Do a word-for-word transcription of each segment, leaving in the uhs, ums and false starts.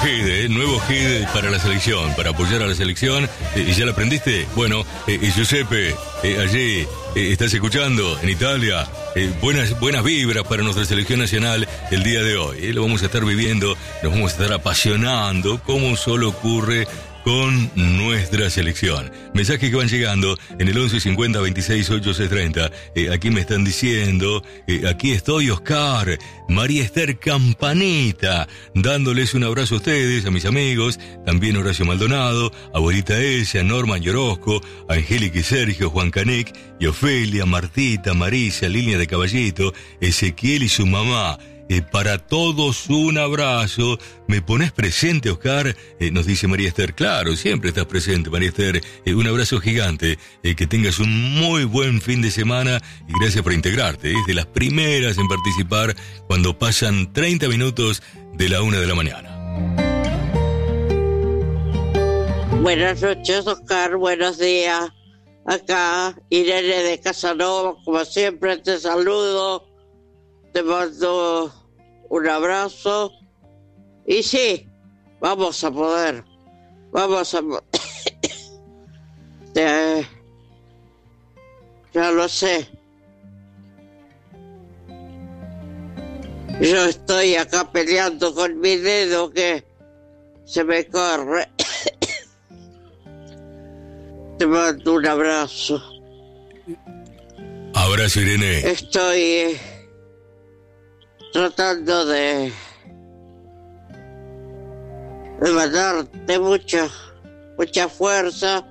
hit, ¿eh? Nuevo hit para la selección, para apoyar a la selección. ¿Y eh, ya lo aprendiste? Bueno, eh, Giuseppe, eh, allí eh, estás escuchando en Italia. Eh, buenas, buenas vibras para nuestra selección nacional el día de hoy. Eh, lo vamos a estar viviendo, nos vamos a estar apasionando, como solo ocurre con nuestra selección. Mensajes que van llegando en el once cincuenta veintiséis ochenta y seis treinta. Eh, aquí me están diciendo, eh, aquí estoy, Oscar, María Esther Campanita, dándoles un abrazo a ustedes, a mis amigos, también Horacio Maldonado, abuelita Elsa, Norma Yorosco, Angélica y Sergio, Juan Canec y Ofelia, Martita, Marisa, Línea de Caballito, Ezequiel y su mamá. Eh, para todos un abrazo. ¿Me pones presente, Oscar? Eh, nos dice María Esther. Claro, siempre estás presente, María Esther. Eh, un abrazo gigante. Eh, que tengas un muy buen fin de semana y gracias por integrarte. Es eh, de las primeras en participar cuando pasan treinta minutos de la una de la mañana. Buenas noches, Oscar. Buenos días. Acá, Irene de Casanova. Como siempre, te saludo. Te mando un abrazo. Y sí, vamos a poder. Vamos a poder. eh, ya lo sé. Yo estoy acá peleando con mi dedo que se me corre. Te mando un abrazo. Abrazo, Irene. Estoy... Eh, tratando de, de mandarte mucha, mucha fuerza.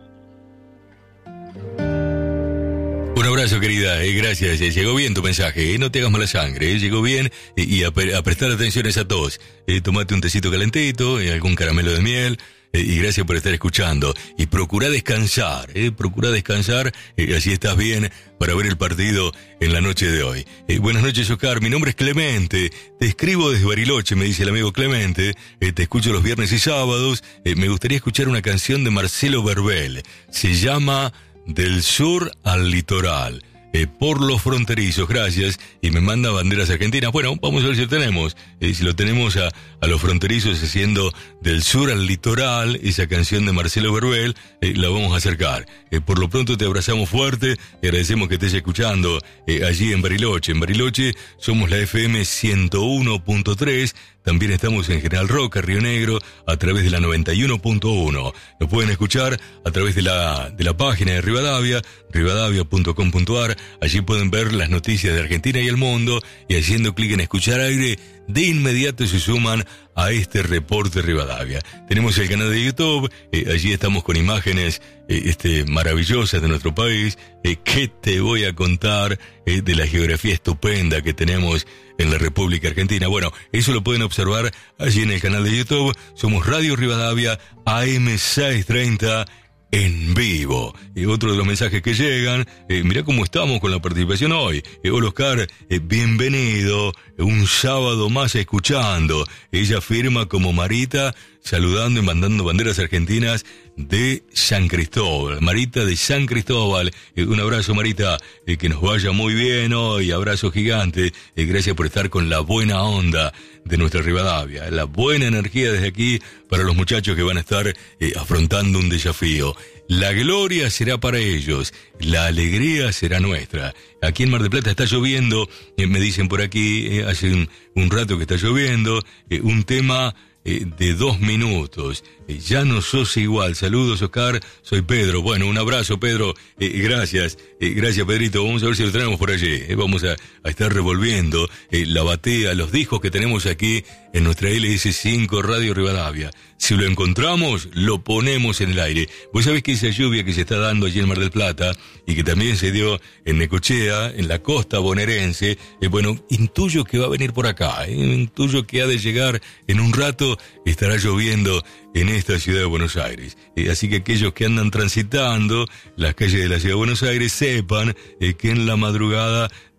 Un abrazo, querida, eh, gracias, eh, llegó bien tu mensaje, eh, no te hagas mala sangre, eh, llegó bien, eh, y a, a prestar atención a esa tos, eh, tomate un tecito calentito, eh, algún caramelo de miel, eh, y gracias por estar escuchando, y procura descansar, eh, procura descansar, eh, así estás bien para ver el partido en la noche de hoy. Eh, buenas noches, Oscar, mi nombre es Clemente, te escribo desde Bariloche, me dice el amigo Clemente, eh, te escucho los viernes y sábados, eh, me gustaría escuchar una canción de Marcelo Verbel, se llama Del Sur al Litoral. Eh, por los fronterizos, gracias, y me manda banderas argentinas. Bueno, vamos a ver si lo tenemos, eh, si lo tenemos a, a los fronterizos haciendo Del Sur al Litoral, esa canción de Marcelo Verbel, eh, la vamos a acercar. Eh, por lo pronto te abrazamos fuerte, y agradecemos que estés escuchando eh, allí en Bariloche. En Bariloche somos la F M ciento uno punto tres, también estamos en General Roca, Río Negro, a través de la noventa y uno punto uno. Nos pueden escuchar a través de la, de la página de Rivadavia, rivadavia punto com punto ar. Allí pueden ver las noticias de Argentina y el mundo, y haciendo clic en escuchar aire, de inmediato se suman a este reporte Rivadavia. Tenemos el canal de YouTube, eh, allí estamos con imágenes eh, este, maravillosas de nuestro país. Eh, ¿Qué te voy a contar eh, de la geografía estupenda que tenemos en la República Argentina? Bueno, eso lo pueden observar allí en el canal de YouTube. Somos Radio Rivadavia A M seiscientos treinta en vivo. Y otro de los mensajes que llegan, eh, mirá cómo estamos con la participación hoy. Eh, hola, Oscar, eh, bienvenido, un sábado más escuchando. Ella firma como Marita, saludando y mandando banderas argentinas de San Cristóbal. Marita de San Cristóbal, eh, un abrazo, Marita, eh, que nos vaya muy bien hoy, abrazo gigante, eh, gracias por estar con la buena onda de nuestra Rivadavia, la buena energía desde aquí para los muchachos que van a estar eh, afrontando un desafío. La gloria será para ellos, la alegría será nuestra. Aquí en Mar del Plata está lloviendo, eh, me dicen por aquí, eh, hace un, un rato que está lloviendo, eh, un tema eh, de dos minutos. Eh, ya no sos igual. Saludos, Oscar, soy Pedro. Bueno, un abrazo, Pedro, eh, gracias, eh, gracias, Pedrito. Vamos a ver si lo tenemos por allí, eh, vamos a, a estar revolviendo eh, la batea, los discos que tenemos aquí en nuestra L S cinco Radio Rivadavia. Si lo encontramos, lo ponemos en el aire. Vos sabés que esa lluvia que se está dando allí en Mar del Plata y que también se dio en Necochea, en la costa bonaerense, eh, bueno, intuyo que va a venir por acá, eh, intuyo que ha de llegar en un rato, estará lloviendo en esta ciudad de Buenos Aires. Eh, así que aquellos que andan transitando las calles de la ciudad de Buenos Aires sepan eh, que en la madrugada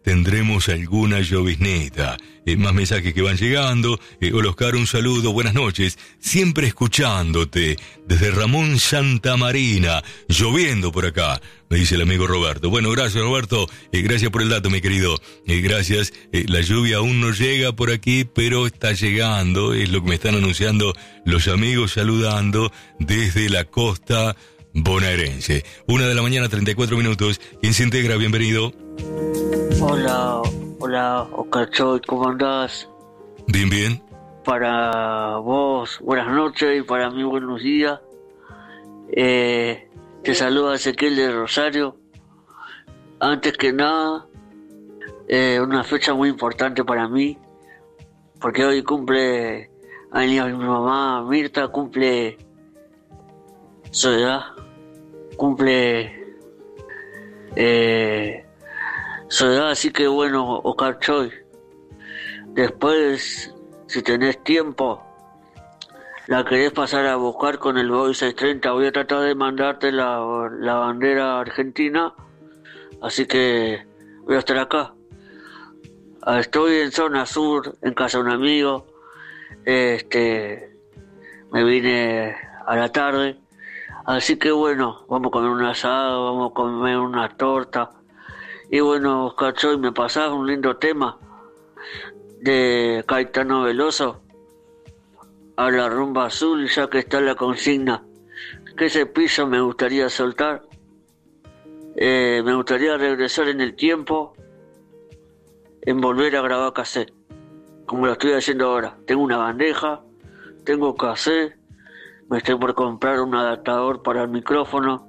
tendremos alguna lloviznita. Eh, más mensajes que van llegando. Eh, hola Oscar, un saludo, buenas noches. Siempre escuchándote desde Ramón Santa Marina, lloviendo por acá, me dice el amigo Roberto. Bueno, gracias Roberto, eh, gracias por el dato, mi querido. Eh, gracias. Eh, la lluvia aún no llega por aquí, pero está llegando, es lo que me están anunciando los amigos, saludando desde la costa bonaerense. Una de la mañana, treinta y cuatro minutos. ¿Quién se integra? Bienvenido. Hola, hola, Oscar Choy, ¿cómo andás? Bien, bien. Para vos, buenas noches, y para mí, buenos días. Eh, te saluda Ezequiel de Rosario. Antes que nada, eh, una fecha muy importante para mí, porque hoy cumple años mi mamá Mirta, cumple su edad, cumple eh, su edad, así que bueno, Oscar Choy, después, si tenés tiempo, la querés pasar a buscar con el Boeing seiscientos treinta, voy a tratar de mandarte la, la bandera argentina, así que voy a estar acá. Estoy en zona sur, en casa de un amigo, este, me vine a la tarde, así que bueno, vamos a comer un asado, vamos a comer una torta. Y bueno, Oscar Choy, me pasás un lindo tema de Caetano Veloso, a la rumba azul, ya que está la consigna. ¿Qué cepillo me gustaría soltar? Eh, me gustaría regresar en el tiempo, en volver a grabar cassette, como lo estoy haciendo ahora. Tengo una bandeja, tengo cassette, me estoy por comprar un adaptador para el micrófono,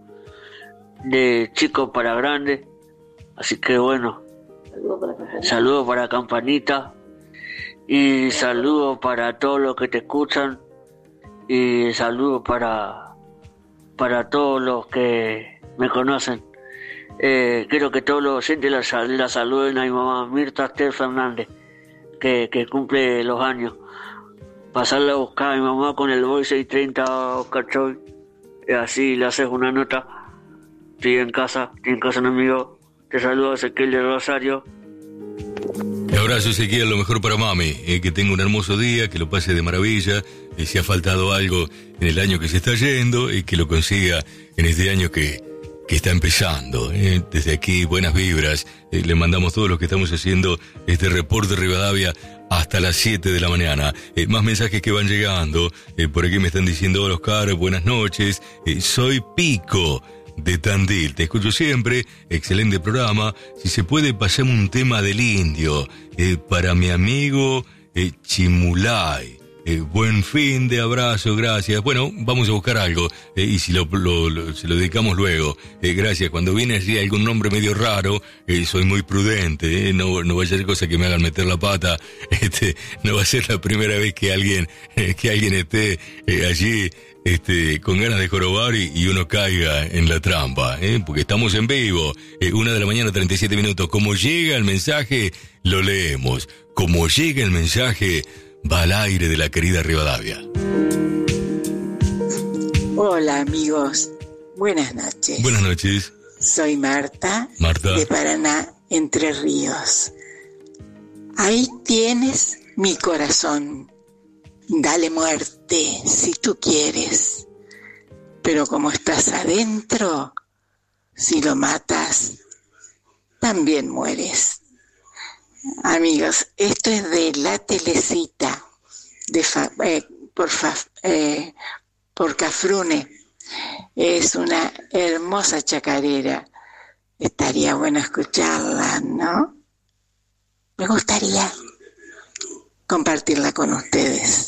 de chico para grande. Así que bueno, saludos para Campanita y saludos para todos los que te escuchan y saludos para para todos los que me conocen. Eh, quiero que todos los oyentes la, la saluden a mi mamá Mirta Esther Fernández, que, que cumple los años. Pasarla a buscar a mi mamá con el Boeing seiscientos treinta, Oscar Choy, así le haces una nota. Estoy en casa, estoy en casa un amigo. Te saludo, Ezequiel de Rosario. Un abrazo, Ezequiel, lo mejor para mami. Eh, que tenga un hermoso día, que lo pase de maravilla. Eh, si ha faltado algo en el año que se está yendo, y eh, que lo consiga en este año que, que está empezando. Eh. Desde aquí, buenas vibras. Eh, le mandamos todos los que estamos haciendo este reporte de Rivadavia hasta las siete de la mañana. Eh, más mensajes que van llegando. Eh, por aquí me están diciendo, hola Oscar, buenas noches. Eh, soy Pico de Tandil, te escucho siempre, excelente programa. Si se puede, pasame un tema del indio, eh, para mi amigo eh, Chimulay. Eh, buen fin de abrazo, gracias. Bueno, vamos a buscar algo, eh, y si lo, lo, lo, se lo dedicamos luego. Eh, gracias. Cuando viene así algún nombre medio raro, eh, soy muy prudente, eh, no, no vaya a ser cosa que me hagan meter la pata. Este, no va a ser la primera vez que alguien, eh, que alguien esté eh, allí, Este, con ganas de jorobar y, y uno caiga en la trampa, ¿eh? Porque estamos en vivo, eh, una de la mañana, treinta y siete minutos. Como llega el mensaje, lo leemos. Como llega el mensaje, va al aire de la querida Rivadavia. Hola amigos, buenas noches. Buenas noches. Soy Marta, Marta, de Paraná, Entre Ríos. Ahí tienes mi corazón. Dale muerte si tú quieres, pero como estás adentro, si lo matas, también mueres. Amigos, esto es de La Telecita, de fa, eh, por, fa, eh, por Cafrune. Es una hermosa chacarera. Estaría bueno escucharla, ¿no? Me gustaría compartirla con ustedes.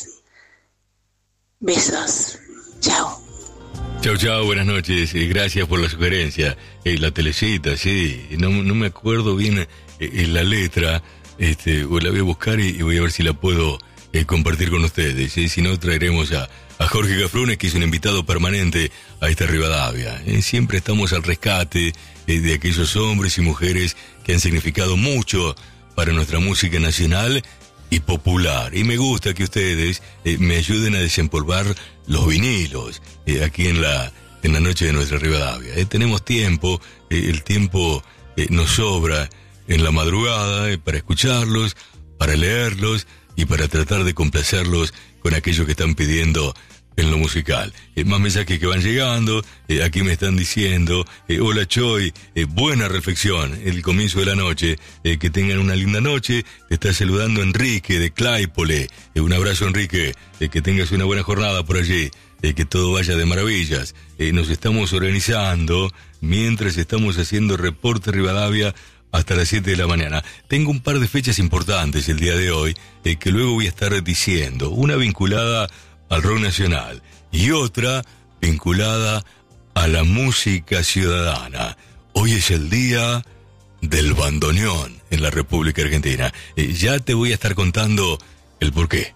Besos. Chao. Chao, chao, buenas noches. Eh, gracias por la sugerencia. Eh, la Telecita, sí. No, no me acuerdo bien eh, la letra. Este, la voy a buscar y, y voy a ver si la puedo eh, compartir con ustedes. ¿eh? Si no, traeremos a, a Jorge Cafrunes, que es un invitado permanente a esta Rivadavia. ¿eh? Siempre estamos al rescate eh, de aquellos hombres y mujeres que han significado mucho para nuestra música nacional y popular. Y me gusta que ustedes eh, me ayuden a desempolvar los vinilos eh, aquí en la en la noche de nuestra Rivadavia. Eh, tenemos tiempo, eh, el tiempo eh, nos sobra en la madrugada eh, para escucharlos, para leerlos y para tratar de complacerlos con aquello que están pidiendo en lo musical. Eh, más mensajes que van llegando, eh, aquí me están diciendo, eh, hola Choy, eh, buena reflexión, el comienzo de la noche, eh, que tengan una linda noche, te está saludando Enrique de Claypole, eh, un abrazo Enrique, eh, que tengas una buena jornada por allí, eh, que todo vaya de maravillas, eh, nos estamos organizando mientras estamos haciendo Reporte Rivadavia hasta las siete de la mañana. Tengo un par de fechas importantes el día de hoy, eh, que luego voy a estar diciendo, una vinculada al rock nacional y otra vinculada a la música ciudadana. Hoy es el día del bandoneón en la República Argentina. Eh, ya te voy a estar contando el porqué.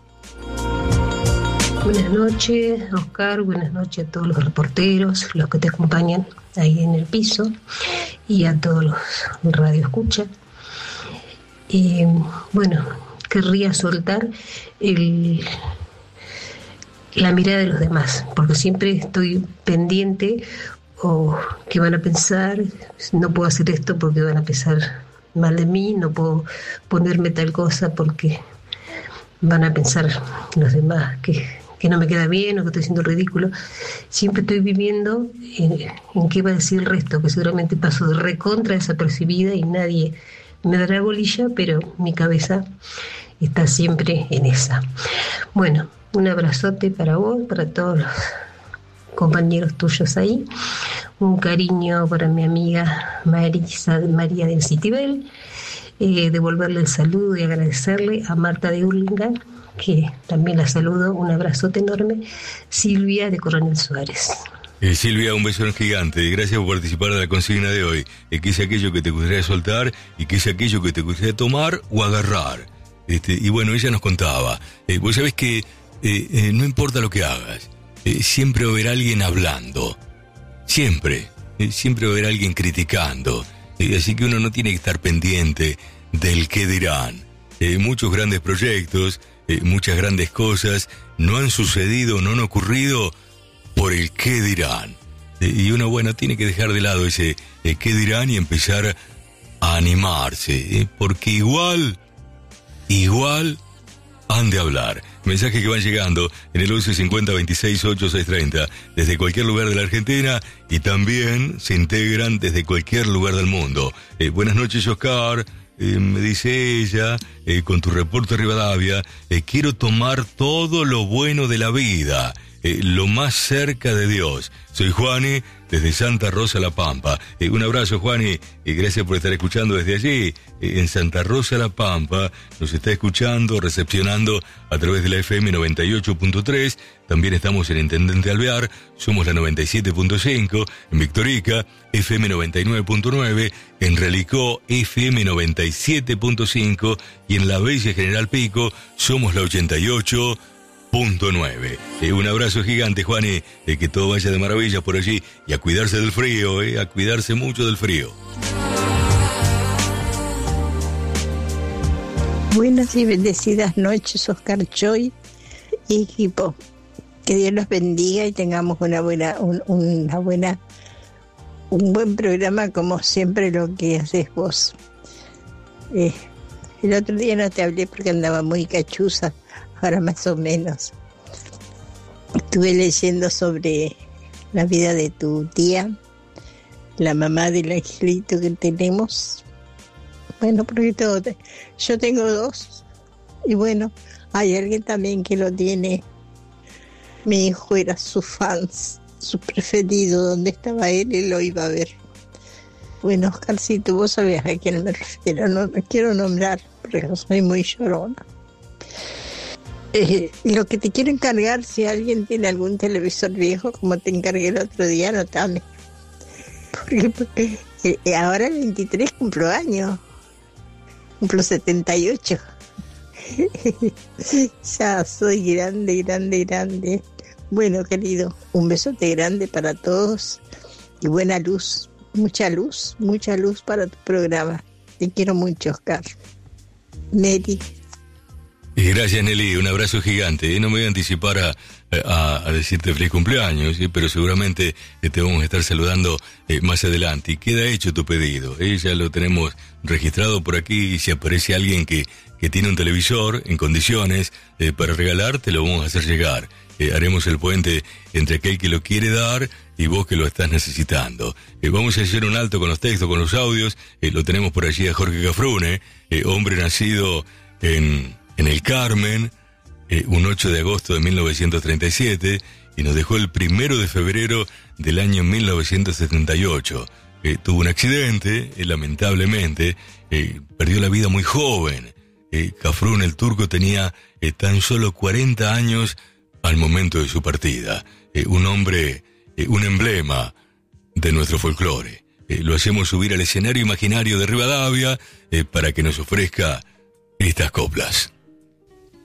Buenas noches, Oscar, buenas noches a todos los reporteros, los que te acompañan ahí en el piso y a todos los radioescuchas. Eh, bueno, querría soltar el... la mirada de los demás, porque siempre estoy pendiente o qué van a pensar, no puedo hacer esto porque van a pensar mal de mí, no puedo ponerme tal cosa porque van a pensar los demás que, que no me queda bien o que estoy siendo ridículo. Siempre estoy viviendo en, en qué va a decir el resto, que seguramente paso de recontra desapercibida y nadie me dará bolilla, pero mi cabeza está siempre en esa. Bueno, un abrazote para vos, para todos los compañeros tuyos ahí. Un cariño para mi amiga Marisa, María del Citibel. Eh, devolverle el saludo y agradecerle a Marta de Hurlingham, que también la saludo. Un abrazote enorme. Silvia de Coronel Suárez. Eh, Silvia, un beso gigante. Gracias por participar de la consigna de hoy. Eh, ¿Qué es aquello que te gustaría soltar y qué es aquello que te gustaría tomar o agarrar? Este, y bueno, ella nos contaba. Eh, vos sabés que eh, eh, no importa lo que hagas, eh, siempre va a haber alguien hablando. Siempre. Eh, siempre va a haber alguien criticando. Eh, así que uno no tiene que estar pendiente del qué dirán. Eh, muchos grandes proyectos, eh, muchas grandes cosas no han sucedido, no han ocurrido por el qué dirán. Eh, y uno, bueno, tiene que dejar de lado ese eh, qué dirán y empezar a animarse. Eh, porque igual, igual han de hablar. Mensajes que van llegando en el once cincuenta veintiséis ocho seis treinta desde cualquier lugar de la Argentina y también se integran desde cualquier lugar del mundo. Eh, buenas noches, Oscar. Eh, me dice ella, eh, con tu reporte Rivadavia, eh, quiero tomar todo lo bueno de la vida, eh, lo más cerca de Dios. Soy Juani, desde Santa Rosa, La Pampa. Eh, un abrazo, Juani, y gracias por estar escuchando desde allí. Eh, en Santa Rosa, La Pampa, nos está escuchando, recepcionando a través de la F M noventa y ocho punto tres. También estamos en Intendente Alvear, somos la noventa y siete punto cinco. En Victorica, F M noventa y nueve punto nueve. En Relicó, F M noventa y siete punto cinco. Y en La Bella General Pico, somos la ochenta y ocho punto nueve. Eh, un abrazo gigante, Juani, eh, que todo vaya de maravilla por allí y a cuidarse del frío, eh, a cuidarse mucho del frío. Buenas y bendecidas noches, Oscar Choy y equipo. Que Dios los bendiga y tengamos una buena, un, una buena, un buen programa como siempre lo que haces vos. Eh, el otro día no te hablé porque andaba muy cachuza. Ahora más o menos. Estuve leyendo sobre la vida de tu tía, la mamá del angelito que tenemos. Bueno, porque todo, yo tengo dos. Y bueno, hay alguien también que lo tiene. Mi hijo era su fan, su preferido. Donde estaba él, él lo iba a ver. Bueno, Oscarcito, vos sabés a quién me refiero. No me quiero nombrar, porque soy muy llorona. Eh, lo que te quiero encargar, si alguien tiene algún televisor viejo, como te encargué el otro día, anotame. Porque, porque eh, ahora el veintitrés cumplo años. Cumplo setenta y ocho. Ya soy grande, grande, grande. Bueno, querido, un besote grande para todos y buena luz. Mucha luz, mucha luz para tu programa. Te quiero mucho, Oscar. Mary. Y gracias, Nelly, un abrazo gigante. No me voy a anticipar a, a, a decirte feliz cumpleaños, ¿sí? Pero seguramente te vamos a estar saludando eh, más adelante. Y queda hecho tu pedido, ¿eh? Ya lo tenemos registrado por aquí, y si aparece alguien que, que tiene un televisor en condiciones eh, para regalar, te lo vamos a hacer llegar. Eh, haremos el puente entre aquel que lo quiere dar y vos que lo estás necesitando. Eh, vamos a hacer un alto con los textos, con los audios. Eh, lo tenemos por allí a Jorge Cafrune, eh, hombre nacido en... en el Carmen, eh, un ocho de agosto de mil novecientos treinta y siete, y nos dejó el primero de febrero del año mil novecientos setenta y ocho. Eh, tuvo un accidente, eh, lamentablemente, eh, perdió la vida muy joven. Eh, Cafrune, el turco, tenía eh, tan solo cuarenta años al momento de su partida. Eh, un hombre, eh, un emblema de nuestro folclore. Eh, lo hacemos subir al escenario imaginario de Rivadavia eh, para que nos ofrezca estas coplas.